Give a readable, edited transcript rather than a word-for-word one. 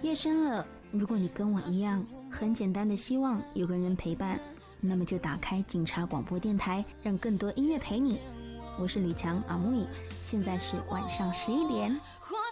夜深了，如果你跟我一样很简单的希望有个人陪伴，那么就打开警察广播电台，让更多音乐陪你。我是李强阿木，现在是晚上11点。